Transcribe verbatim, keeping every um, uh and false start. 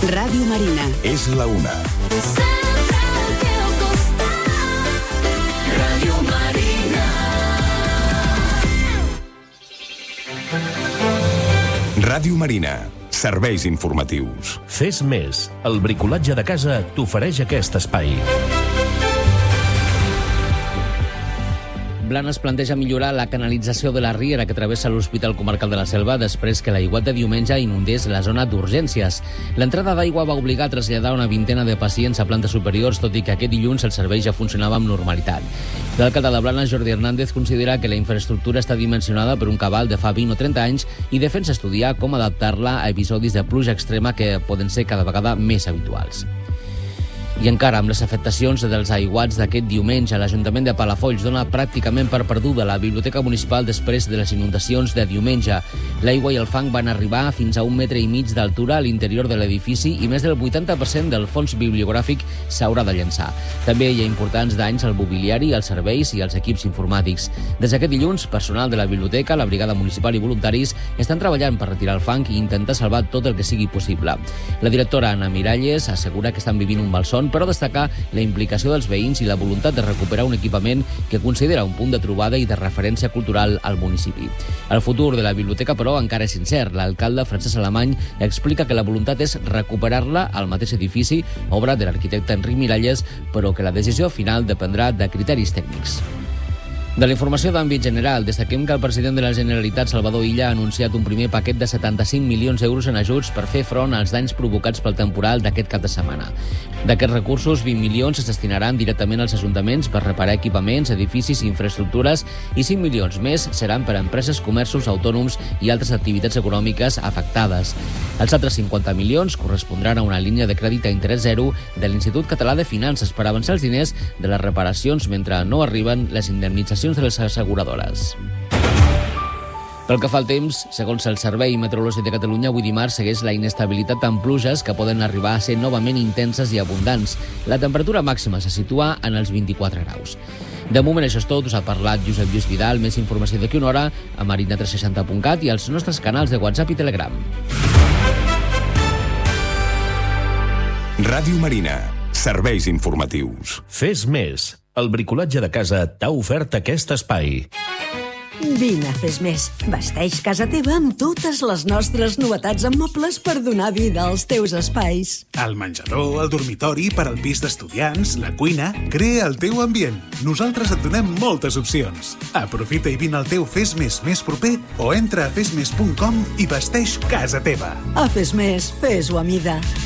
Ràdio Marina. És la una. Sempre al teu costat. Ràdio Marina. Ràdio Marina. Serveis informatius. Fes més. El bricolatge de casa t'ofereix aquest espai. Blanes planteja millorar la canalització de la riera que travessa l'Hospital Comarcal de la Selva després que l'aiguat de diumenge inundés la zona d'urgències. L'entrada d'aigua va obligar a traslladar una vintena de pacients a plantes superiors, tot i que aquest dilluns el servei ja funcionava amb normalitat. L'alcalde de Blanes, Jordi Hernández, considera que la infraestructura està dimensionada per un cabal de fa vint o trenta anys i defensa estudiar com adaptar-la a episodis de pluja extrema que poden ser cada vegada més habituals. I encara amb les afectacions dels aiguats d'aquest diumenge, l'Ajuntament de Palafolls dona pràcticament per perduda la Biblioteca Municipal després de les inundacions de diumenge. L'aigua i el fang van arribar fins a un metre i mig d'altura a l'interior de l'edifici i més del vuitanta per cent del fons bibliogràfic s'haurà de llençar. També hi ha importants danys al mobiliari, als serveis i als equips informàtics. Des d'aquest dilluns, personal de la biblioteca, la brigada municipal i voluntaris estan treballant per retirar el fang i intentar salvar tot el que sigui possible. La directora Anna Miralles assegura que estan vivint un malson, però destacar la implicació dels veïns i la voluntat de recuperar un equipament que considera un punt de trobada i de referència cultural al municipi. El futur de la biblioteca, però, encara és incert. L'alcalde Francesc Alemany explica que la voluntat és recuperar-la al mateix edifici, obra de l'arquitecte Enric Miralles, però que la decisió final dependrà de criteris tècnics. De la informació d'àmbit general, destaquem que el president de la Generalitat, Salvador Illa, ha anunciat un primer paquet de setanta-cinc milions d'euros en ajuts per fer front als danys provocats pel temporal d'aquest cap de setmana. D'aquests recursos, vint milions es destinaran directament als ajuntaments per reparar equipaments, edificis i infraestructures i cinc milions més seran per a empreses, comerços, autònoms i altres activitats econòmiques afectades. Els altres cinquanta milions correspondran a una línia de crèdit a interès zero de l'Institut Català de Finances per avançar els diners de les reparacions mentre no arriben les indemnitzacions de les asseguradores. Pel que fa al temps, segons el Servei Meteorològic de Catalunya, avui dimarts segueix la inestabilitat amb pluges que poden arribar a ser novament intenses i abundants. La temperatura màxima se situa en els vint-i-quatre graus. De moment això és tot, us ha parlat Josep Lluís Vidal. Més informació d'aquí una hora a marina tres seixanta punt cat i als nostres canals de WhatsApp i Telegram. Ràdio Marina. Serveis informatius. Fes més. El bricolatge de casa t'ha ofert aquest espai. Vine a Fes Més. Vesteix casa teva amb totes les nostres novetats en mobles per donar vida als teus espais. El menjador, el dormitori, per al pis d'estudiants, la cuina... Crea el teu ambient. Nosaltres et donem moltes opcions. Aprofita i vine al teu Fes Més més proper o entra a fes més punt com i vesteix casa teva. A Fes Més, fes-ho a mida.